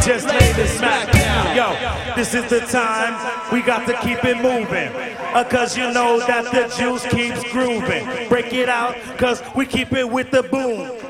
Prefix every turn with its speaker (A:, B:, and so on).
A: just laid the smack down. Yo, this is the time we got to keep it moving. Cause you know that the juice keeps grooving. Break it out, cause we keep it with the boom.